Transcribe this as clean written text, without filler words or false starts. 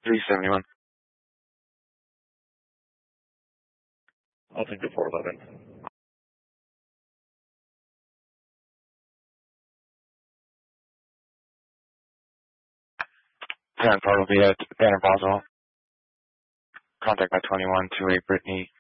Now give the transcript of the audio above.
371. I'll take the 411. 10 Part will be at Banner Boswell. Contact by 2128 Brittany